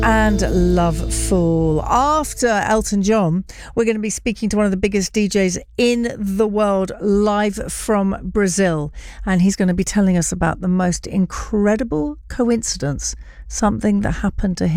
and Love Fool. After Elton John, we're going to be speaking to one of the biggest DJs in the world, live from Brazil, and he's going to be telling us about the most incredible coincidence, something that happened to him